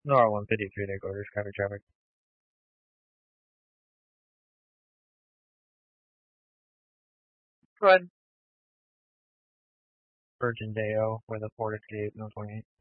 No, R153, they go to traffic. Go ahead. Virgin Deo with a 4 to 8, no 28.